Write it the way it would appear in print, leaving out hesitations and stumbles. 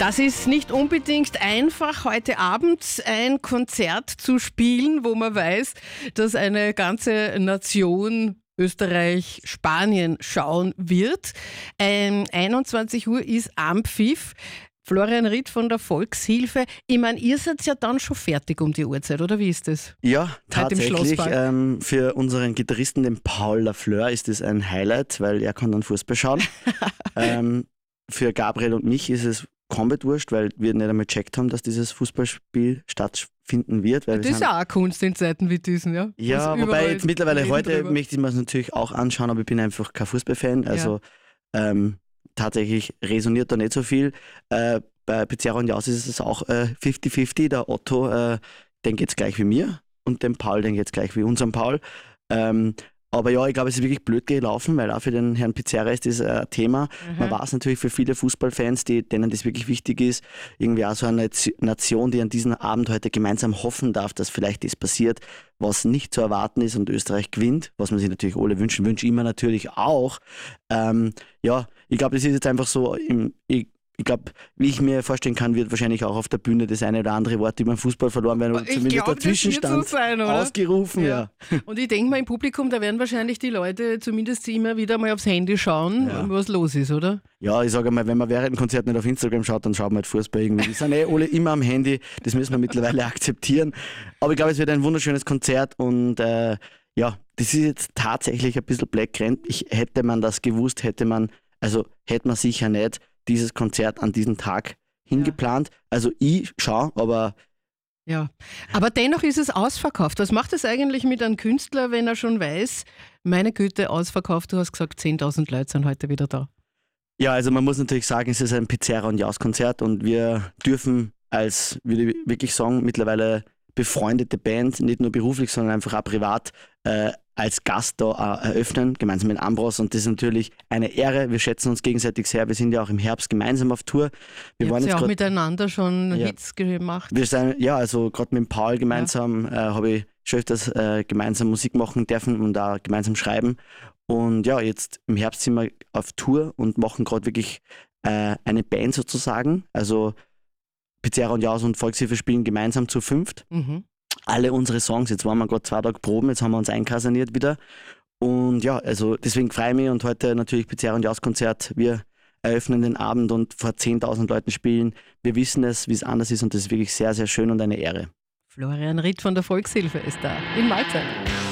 Das ist nicht unbedingt einfach, heute Abend ein Konzert zu spielen, wo man weiß, dass eine ganze Nation Österreich, Spanien schauen wird. 21 Uhr ist Anpfiff. Florian Ritt von der Volkshilfe. Ich meine, ihr seid ja dann schon fertig um die Uhrzeit, oder wie ist das? Ja, tatsächlich. Für unseren Gitarristen, den Paul Lafleur, ist das ein Highlight, weil er kann dann Fußball schauen. Für Gabriel und mich ist es komplett wurscht, weil wir nicht einmal gecheckt haben, dass dieses Fußballspiel stattfinden wird. Weil das ist auch eine Kunst in Zeiten wie diesen, ja? Ja, wobei jetzt mittlerweile heute möchte ich mir es natürlich auch anschauen, aber ich bin einfach kein Fußballfan. Also tatsächlich resoniert da nicht so viel. Bei Pizarro und Jaus ist es auch 50-50. Der Otto, den geht es gleich wie mir und dem Paul, den geht es gleich wie unserem Paul. Aber ja, ich glaube, es ist wirklich blöd gelaufen, weil auch für den Herrn Pizarro ist das ein Thema. Man weiß natürlich für viele Fußballfans, denen das wirklich wichtig ist, irgendwie auch so eine Nation, die an diesem Abend heute gemeinsam hoffen darf, dass vielleicht das passiert, was nicht zu erwarten ist und Österreich gewinnt, was man sich natürlich alle wünschen, wünsche ich mir natürlich auch. Ja, ich glaube, das ist jetzt einfach so, ich glaube, wie ich mir vorstellen kann, wird wahrscheinlich auch auf der Bühne das eine oder andere Wort über den Fußball verloren werden oder zumindest der Zwischenstand so sein, ausgerufen. Ja. Und ich denke mal, im Publikum, da werden wahrscheinlich die Leute zumindest immer wieder mal aufs Handy schauen, was los ist, oder? Ja, ich sage mal, wenn man während dem Konzert nicht auf Instagram schaut, dann schaut man halt Fußball irgendwie. Die sind alle immer am Handy, das müssen wir mittlerweile akzeptieren. Aber ich glaube, es wird ein wunderschönes Konzert und das ist jetzt tatsächlich ein bisschen blackgrant. Hätte man das gewusst, hätte man sicher nicht dieses Konzert an diesem Tag hingeplant. Also ich schaue, aber... Ja, aber dennoch ist es ausverkauft. Was macht es eigentlich mit einem Künstler, wenn er schon weiß, meine Güte, ausverkauft, du hast gesagt, 10.000 Leute sind heute wieder da? Ja, also man muss natürlich sagen, es ist ein Pizarro und Jaus Konzert und wir dürfen als, würde ich wirklich sagen, mittlerweile befreundete Band, nicht nur beruflich, sondern einfach auch privat, als Gast da eröffnen, gemeinsam mit Ambros, und das ist natürlich eine Ehre. Wir schätzen uns gegenseitig sehr. Wir sind ja auch im Herbst gemeinsam auf Tour. Wir waren jetzt auch miteinander schon Hits gemacht. Wir sind, also gerade mit Paul gemeinsam habe ich schon öfters gemeinsam Musik machen dürfen und auch gemeinsam schreiben. Und ja, jetzt im Herbst sind wir auf Tour und machen gerade wirklich eine Band sozusagen. Also Pizarro und Jaus und Volkshilfe spielen gemeinsam zu 5. Alle unsere Songs, jetzt waren wir gerade 2 Tage proben, jetzt haben wir uns einkasaniert wieder. Und ja, also deswegen freue ich mich und heute natürlich Pizarro und Jaus Konzert. Wir eröffnen den Abend und vor 10.000 Leuten spielen. Wir wissen es, wie es anders ist und das ist wirklich sehr, sehr schön und eine Ehre. Florian Ritt von der Volkshilfe ist da in Malta.